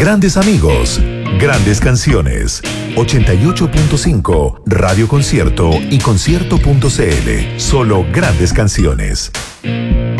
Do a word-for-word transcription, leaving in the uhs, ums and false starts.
Grandes amigos, grandes canciones. ochenta y ocho punto cinco Radio Concierto y concierto punto c l. Solo grandes canciones.